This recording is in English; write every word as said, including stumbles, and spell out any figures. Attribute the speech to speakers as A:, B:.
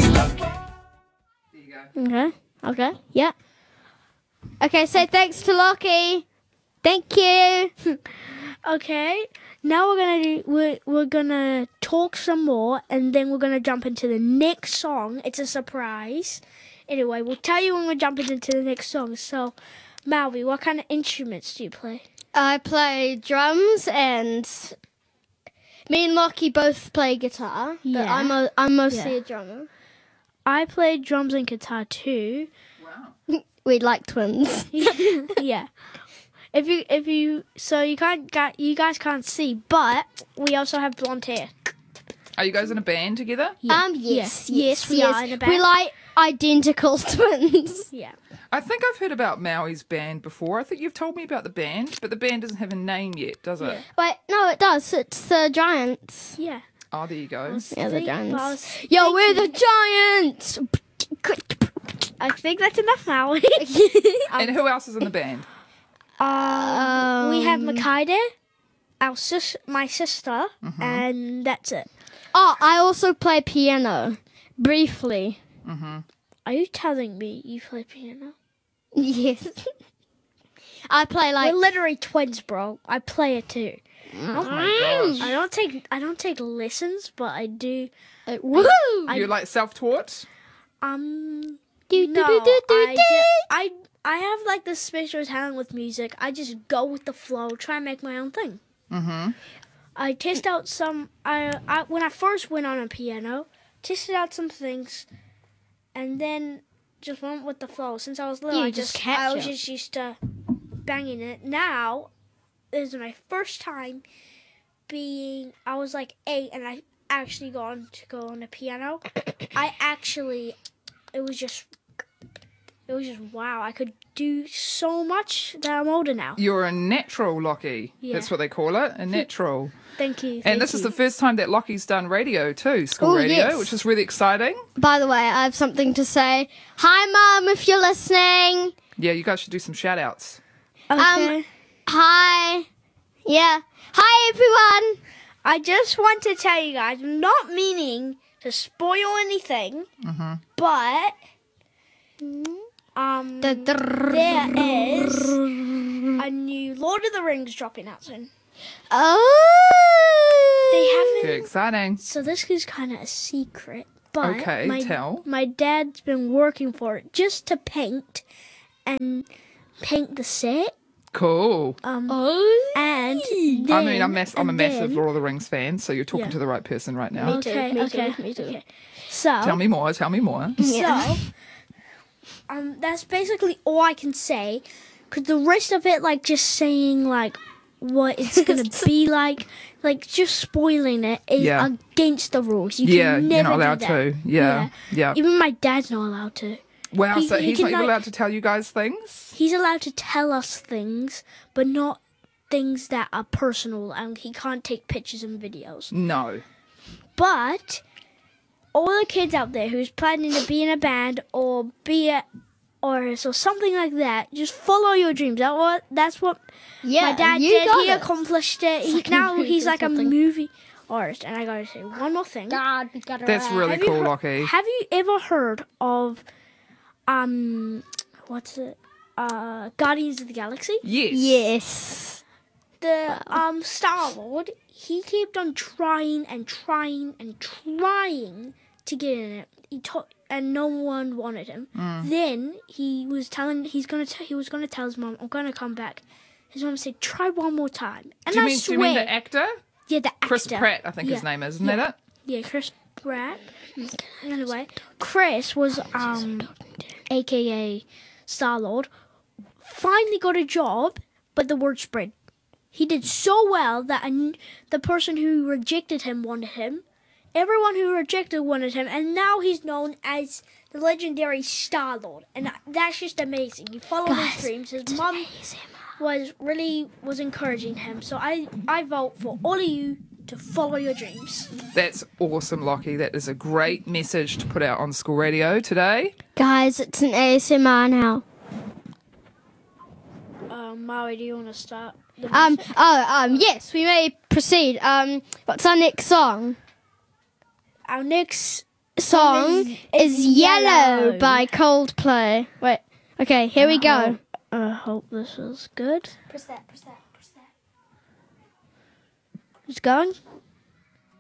A: Okay. Okay. Yeah. Okay. Say thanks to Lockie. Thank you.
B: Okay. Now we're gonna do, we're we're gonna talk some more, and then we're gonna jump into the next song. It's a surprise. Anyway, we'll tell you when we're jumping into the next song. So, Malvi, what kind of instruments do you play?
A: I play drums, and me and Lockie both play guitar. But
B: Yeah.
A: I'm a, I'm mostly
B: Yeah.
A: a drummer.
B: I play drums and guitar too.
A: We like twins.
B: Yeah. If you if you so you can't got you guys can't see, but we also have blonde hair.
C: Are you guys in a band together?
B: Yeah.
A: Um. Yes.
B: Yeah. Yes, we are in a band.
A: We like identical twins.
B: Yeah.
C: I think I've heard about Maui's band before. I think you've told me about the band, but the band doesn't have a name yet, does it?
A: Wait, no, it does. It's the Giants.
B: Yeah.
C: Oh, there you go.
A: Yeah, the
B: Think-
A: Giants.
B: I was
A: Yo, we're the Giants.
B: I think that's enough now.
C: And who else is in the band?
B: um, we have
A: Um,
B: Makaide, our sis, my sister, and that's it.
A: Oh, I also play piano briefly.
B: Are you telling me you play piano?
A: Yes. I play like
B: We're literally twins, bro. I play it too.
C: Oh my gosh.
B: I don't take I don't take lessons, but I do.
A: uh, woohoo.
C: You're like self-taught?
B: Um,
A: Do,
B: no,
A: do, do, do,
B: I,
A: do.
B: ju- I I have like this special talent with music. I just go with the flow, try and make my own thing.
C: Mm-hmm.
B: I test out some. I, I when I first went on a piano, tested out some things, and then just went with the flow. Since I was little,
A: You
B: I
A: just
B: just
A: catch
B: I was
A: it.
B: just used to banging it. Now, this is my first time being. I was like eight, and I actually gone to go on a piano. I actually, it was just, it was just wow. I could do so much that I'm older now.
C: You're a natural, Lockie.
B: Yeah.
C: That's what they call it, a natural.
B: Thank you.
C: And
B: thank
C: this is
B: you.
C: the first time that Lockie's done radio too, school
A: Oh,
C: radio,
A: yes.
C: which is really exciting.
A: By the way, I have something to say. Hi, Mum, if you're listening.
C: Yeah, you guys should do some shout-outs.
B: Okay.
A: Um, Hi. Yeah. Hi, everyone.
B: I just want to tell you guys, I'm not meaning to spoil anything, but um,
A: Da- da-
B: there is a new Lord of the Rings dropping out soon.
A: Oh.
B: They
C: Very
B: haven't,
C: exciting.
B: so this is kind of a secret. But
C: Okay,
B: my,
C: tell.
B: My dad's been working for it just to paint and paint the set.
C: Cool.
B: Um,
A: Oh.
B: and
C: I
B: then,
C: mean, I'm, mass- I'm a
B: and
C: massive
B: then-
C: Lord of the Rings fan, so you're talking
B: Yeah.
C: to the right person right now.
A: Me too,
B: Okay,
A: me too,
B: okay,
A: me too.
B: okay. So
C: Tell me more, tell me more.
A: Yeah.
B: So, um, that's basically all I can say. Cause the rest of it, like just saying like what it's gonna be like, like just spoiling it is
C: Yeah.
B: against the rules. You
C: Yeah,
B: can
C: you're
B: never
C: not allowed
B: do that.
C: to. Yeah, yeah.
B: Even my dad's not allowed to.
C: Wow,
B: he-
C: so
B: he
C: he's
B: can,
C: not even
B: like-
C: allowed to tell you guys things?
B: He's allowed to tell us things, but not things that are personal, and he can't take pictures and videos.
C: No.
B: But all the kids out there who's planning to be in a band or be a artist or something like that, just follow your dreams. That what that's what
A: Yeah.
B: my dad
A: you
B: did.
A: got
B: He
A: it.
B: accomplished it. He,
A: Fucking
B: now
A: really
B: he's
A: good
B: like a
A: something.
B: movie artist. And I gotta say one more thing.
A: God, we got it
C: That's
A: right.
C: really
B: Have you
C: cool,
B: heard-
C: Lockie.
B: Have you ever heard of um what's it? Uh, Guardians of the Galaxy.
C: Yes.
A: Yes.
B: The um Star Lord. He kept on trying and trying and trying to get in it. He to- and no one wanted him.
C: Mm.
B: Then he was telling he's gonna t- he was gonna tell his mom, "I'm gonna come back." His mom said, "Try one more time." And
C: Do you,
B: I
C: mean, do
B: swear,
C: you mean the actor?
B: yeah, the actor.
C: Chris Pratt, I think his
B: Yeah.
C: name is. Isn't
B: Yeah.
C: that it?
B: Yeah, Chris Pratt. Anyway, Chris was um, A K A Star Lord. Finally got a job, but the word spread. He did so well that a, the person who rejected him wanted him. Everyone who rejected wanted him, and now he's known as the legendary Star Lord, and that- that's just amazing. He followed
A: Guys,
B: his dreams. His mum was really was encouraging him, so I I vote for all of you to follow your dreams.
C: That's awesome, Lockie. That is a great message to put out on school radio today.
A: Guys, it's an A S M R now.
B: Um, Maui, do you want to start? the
A: Um.
B: music?
A: Oh. Um. Yes, we may proceed. Um. What's our next song?
B: Our next
A: song is Yellow by Coldplay. Wait. Okay, here we go.
B: I hope this is good.
A: Press that, press that, press that.
B: It's going.